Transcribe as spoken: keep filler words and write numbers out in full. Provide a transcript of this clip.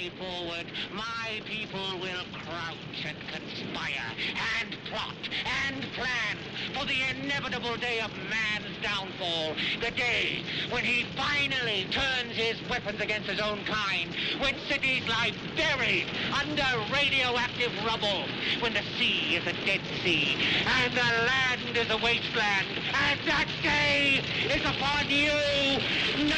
way forward, my people will crouch and conspire, and plot, and plan for the inevitable day of man's downfall, the day when he finally turns his weapons against his own kind, when cities lie buried under radioactive rubble, when the sea is a Dead Sea, and the land is a wasteland, and that day is upon you.